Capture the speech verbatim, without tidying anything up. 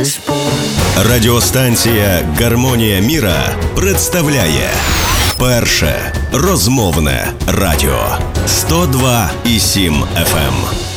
Радіостанція «Гармонія міра» представляє перше розмовне радіо сто два і сім еф ем.